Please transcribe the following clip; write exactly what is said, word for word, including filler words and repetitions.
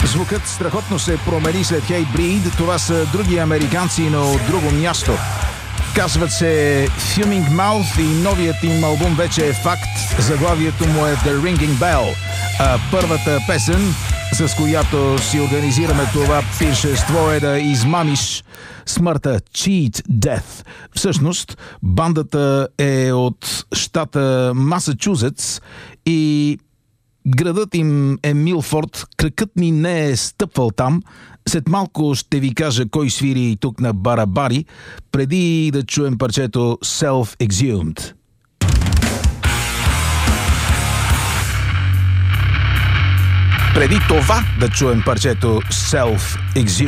Звукът страхотно се промени след Hey Breed. Това са други американци, но от друго място. Казват се Fuming Mouth и новият им албум вече е факт. Заглавието му е The Ringing Bell. А първата песен, с която си организираме това пиршество, е да измамиш смъртта, Cheat Death. Всъщност, бандата е от щата Масачузетс и градът им е Милфорд. Кракът ми не е стъпвал там. След малко ще ви кажа кой свири тук на барабари, преди да чуем парчето Self-Exhumed. Преди това да чуем парчето Self-Exhumed.